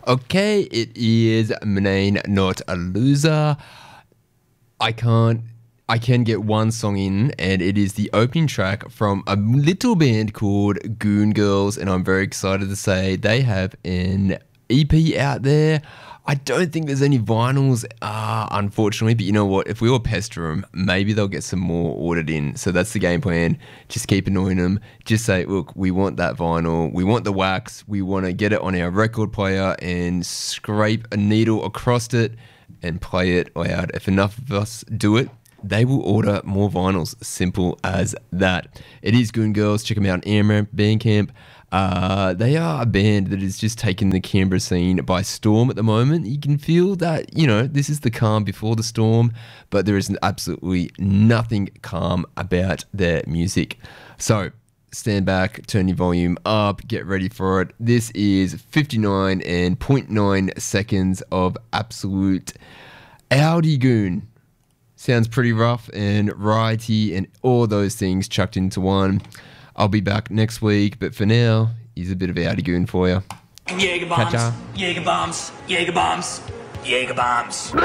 Okay, it is Mnane Not a Loser. I can get one song in, and it is the opening track from a little band called Goon Girls, and I'm very excited to say they have an EP out there. I don't think there's any vinyls, unfortunately, but you know what? If we all pester them, maybe they'll get some more ordered in. So that's the game plan. Just keep annoying them. Just say, look, we want that vinyl. We want the wax. We want to get it on our record player and scrape a needle across it and play it out. If enough of us do it, they will order more vinyls. Simple as that. It is Goon Girls. Check them out on Amaranth Bandcamp. They are a band that is just taking the Canberra scene by storm at the moment. You can feel that, this is the calm before the storm, but there is absolutely nothing calm about their music. So stand back, turn your volume up, get ready for it. This is 59.9 seconds of absolute Audi Goon. Sounds pretty rough and righty and all those things chucked into one. I'll be back next week, but for now, here's a bit of Audi Goon for you. Jaeger bombs, Jaeger bombs, Jaeger bombs, Jaeger bombs.